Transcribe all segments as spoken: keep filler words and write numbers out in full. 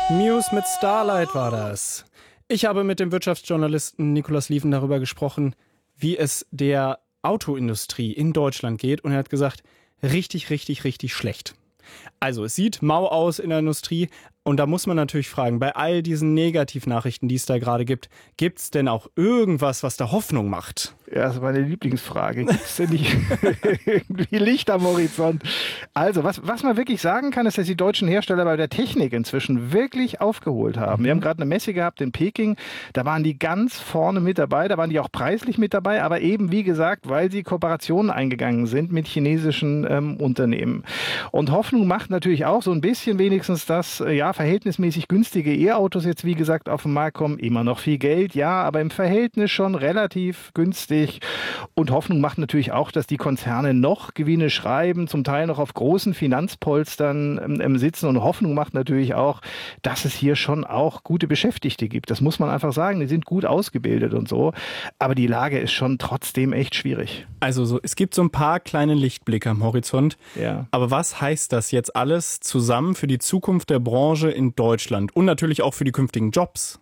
Muse mit Starlight war das. Ich habe mit dem Wirtschaftsjournalisten Nicolas Lieven darüber gesprochen, wie es der Autoindustrie in Deutschland geht. Und er hat gesagt, richtig, richtig, richtig schlecht. Also es sieht mau aus in der Industrie. Und da muss man natürlich fragen, bei all diesen Negativnachrichten, die es da gerade gibt, gibt es denn auch irgendwas, was da Hoffnung macht? Ja, das ist meine Lieblingsfrage. Gibt es denn nicht irgendwie Licht am Horizont? Also, was, was man wirklich sagen kann, ist, dass die deutschen Hersteller bei der Technik inzwischen wirklich aufgeholt haben. Wir haben gerade eine Messe gehabt in Peking, da waren die ganz vorne mit dabei, da waren die auch preislich mit dabei, aber eben, wie gesagt, weil sie Kooperationen eingegangen sind mit chinesischen ähm, Unternehmen. Und Hoffnung macht natürlich auch so ein bisschen wenigstens, dass äh, ja, verhältnismäßig günstige E-Autos jetzt, wie gesagt, auf den Markt kommen. Immer noch viel Geld, ja, aber im Verhältnis schon relativ günstig. Und Hoffnung macht natürlich auch, dass die Konzerne noch Gewinne schreiben, zum Teil noch auf großen Finanzpolstern ähm, sitzen. Und Hoffnung macht natürlich auch, dass es hier schon auch gute Beschäftigte gibt. Das muss man einfach sagen. Die sind gut ausgebildet und so. Aber die Lage ist schon trotzdem echt schwierig. Also so, es gibt so ein paar kleine Lichtblicke am Horizont. Ja. Aber was heißt das jetzt alles zusammen für die Zukunft der Branche in Deutschland und natürlich auch für die künftigen Jobs?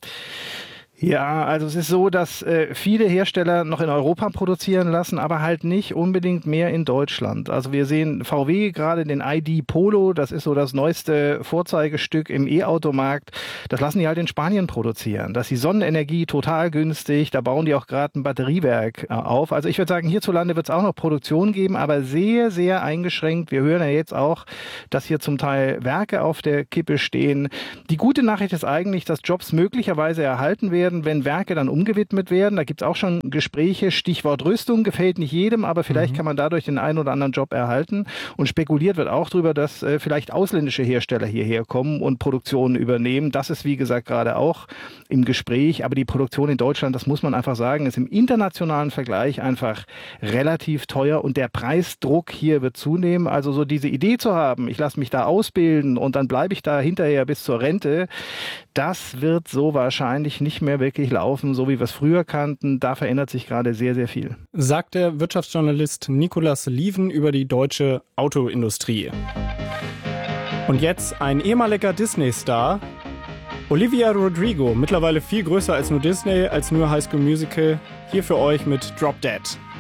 Ja, also es ist so, dass äh, viele Hersteller noch in Europa produzieren lassen, aber halt nicht unbedingt mehr in Deutschland. Also wir sehen V W gerade den I D Polo, das ist so das neueste Vorzeigestück im E-Automarkt. Das lassen die halt in Spanien produzieren. Das ist die Sonnenenergie total günstig, da bauen die auch gerade ein Batteriewerk äh, auf. Also ich würde sagen, hierzulande wird es auch noch Produktion geben, aber sehr, sehr eingeschränkt. Wir hören ja jetzt auch, dass hier zum Teil Werke auf der Kippe stehen. Die gute Nachricht ist eigentlich, dass Jobs möglicherweise erhalten werden, wenn Werke dann umgewidmet werden. Da gibt es auch schon Gespräche. Stichwort Rüstung gefällt nicht jedem, aber vielleicht mhm. kann man dadurch den einen oder anderen Job erhalten. Und spekuliert wird auch darüber, dass äh, vielleicht ausländische Hersteller hierher kommen und Produktionen übernehmen. Das ist, wie gesagt, gerade auch im Gespräch. Aber die Produktion in Deutschland, das muss man einfach sagen, ist im internationalen Vergleich einfach relativ teuer und der Preisdruck hier wird zunehmen. Also so diese Idee zu haben, ich lasse mich da ausbilden und dann bleibe ich da hinterher bis zur Rente, das wird so wahrscheinlich nicht mehr wirklich laufen, so wie wir es früher kannten. Da verändert sich gerade sehr, sehr viel. Sagt der Wirtschaftsjournalist Nicolas Lieven über die deutsche Autoindustrie. Und jetzt ein ehemaliger Disney-Star, Olivia Rodrigo, mittlerweile viel größer als nur Disney, als nur High School Musical, hier für euch mit Drop Dead.